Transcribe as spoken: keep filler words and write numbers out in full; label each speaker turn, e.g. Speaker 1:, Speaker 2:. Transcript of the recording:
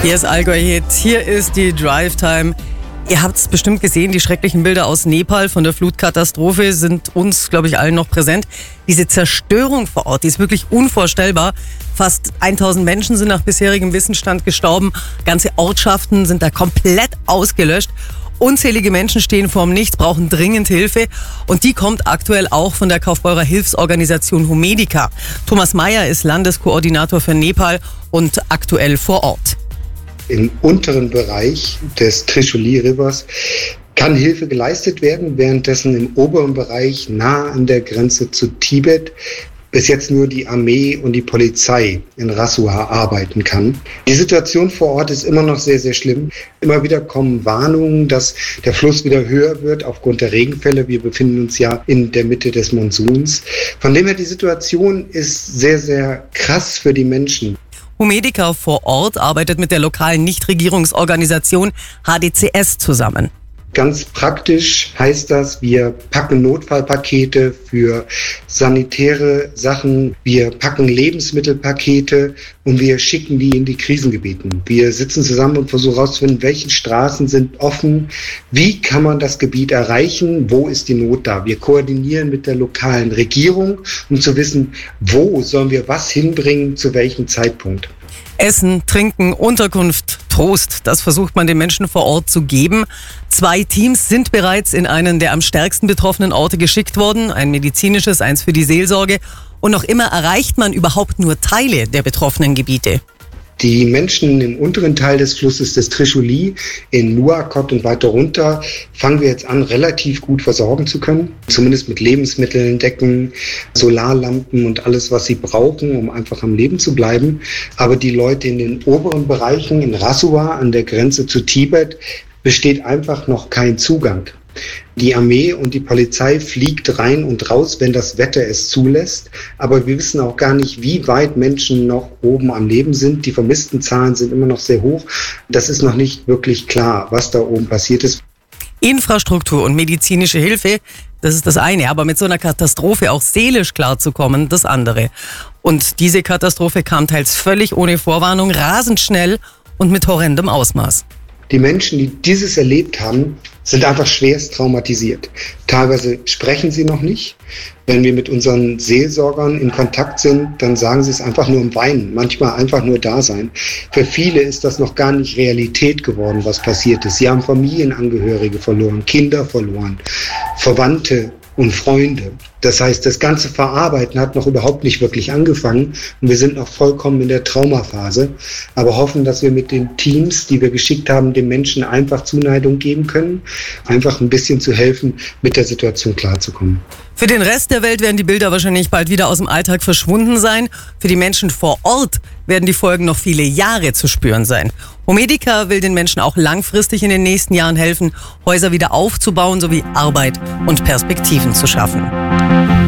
Speaker 1: Hier ist Allgäu Hit, hier ist die Drive Time. Ihr habt es bestimmt gesehen, die schrecklichen Bilder aus Nepal von der Flutkatastrophe sind uns, glaube ich, allen noch präsent. Diese Zerstörung vor Ort, die ist wirklich unvorstellbar. Fast tausend Menschen sind nach bisherigem Wissensstand gestorben. Ganze Ortschaften sind da komplett ausgelöscht. Unzählige Menschen stehen vorm Nichts, brauchen dringend Hilfe. Und die kommt aktuell auch von der Kaufbeurer Hilfsorganisation Humedica. Thomas Meyer ist Landeskoordinator für Nepal und aktuell vor Ort.
Speaker 2: Im unteren Bereich des Trishuli Rivers kann Hilfe geleistet werden, währenddessen im oberen Bereich nah an der Grenze zu Tibet bis jetzt nur die Armee und die Polizei in Rasua arbeiten kann. Die Situation vor Ort ist immer noch sehr, sehr schlimm. Immer wieder kommen Warnungen, dass der Fluss wieder höher wird aufgrund der Regenfälle. Wir befinden uns ja in der Mitte des Monsuns. Von dem her, die Situation ist sehr, sehr krass für die Menschen.
Speaker 1: Humedica vor Ort arbeitet mit der lokalen Nichtregierungsorganisation H D C S zusammen.
Speaker 2: Ganz praktisch heißt das, wir packen Notfallpakete für sanitäre Sachen, wir packen Lebensmittelpakete und wir schicken die in die Krisengebiete. Wir sitzen zusammen und versuchen herauszufinden, welche Straßen sind offen, wie kann man das Gebiet erreichen, wo ist die Not da. Wir koordinieren mit der lokalen Regierung, um zu wissen, wo sollen wir was hinbringen, zu welchem Zeitpunkt.
Speaker 1: Essen, Trinken, Unterkunft, Trost, das versucht man den Menschen vor Ort zu geben. Zwei Teams sind bereits in einen der am stärksten betroffenen Orte geschickt worden, ein medizinisches, eins für die Seelsorge. Und noch immer erreicht man überhaupt nur Teile der betroffenen Gebiete.
Speaker 2: Die Menschen im unteren Teil des Flusses des Trishuli, in Nuwakot und weiter runter, fangen wir jetzt an, relativ gut versorgen zu können. Zumindest mit Lebensmitteln, Decken, Solarlampen und alles, was sie brauchen, um einfach am Leben zu bleiben. Aber die Leute in den oberen Bereichen, in Rasua, an der Grenze zu Tibet, besteht einfach noch kein Zugang. Die Armee und die Polizei fliegt rein und raus, wenn das Wetter es zulässt. Aber wir wissen auch gar nicht, wie weit Menschen noch oben am Leben sind. Die vermissten Zahlen sind immer noch sehr hoch. Das ist noch nicht wirklich klar, was da oben passiert ist.
Speaker 1: Infrastruktur und medizinische Hilfe, das ist das eine. Aber mit so einer Katastrophe auch seelisch klarzukommen, das andere. Und diese Katastrophe kam teils völlig ohne Vorwarnung, rasend schnell und mit horrendem Ausmaß.
Speaker 2: Die Menschen, die dieses erlebt haben, sind einfach schwerst traumatisiert. Teilweise sprechen sie noch nicht. Wenn wir mit unseren Seelsorgern in Kontakt sind, dann sagen sie es einfach nur im Weinen, manchmal einfach nur da sein. Für viele ist das noch gar nicht Realität geworden, was passiert ist. Sie haben Familienangehörige verloren, Kinder verloren, Verwandte und Freunde. Das heißt, das ganze Verarbeiten hat noch überhaupt nicht wirklich angefangen und wir sind noch vollkommen in der Traumaphase, aber hoffen, dass wir mit den Teams, die wir geschickt haben, den Menschen einfach Zuneigung geben können, einfach ein bisschen zu helfen, mit der Situation klarzukommen.
Speaker 1: Für den Rest der Welt werden die Bilder wahrscheinlich bald wieder aus dem Alltag verschwunden sein. Für die Menschen vor Ort werden die Folgen noch viele Jahre zu spüren sein. Humedica will den Menschen auch langfristig in den nächsten Jahren helfen, Häuser wieder aufzubauen sowie Arbeit und Perspektiven zu schaffen.